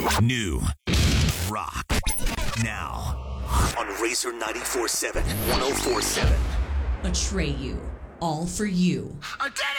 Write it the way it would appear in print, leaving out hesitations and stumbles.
New rock now on Razor 94.7, 104.7. Atreyu, all for you. Attack!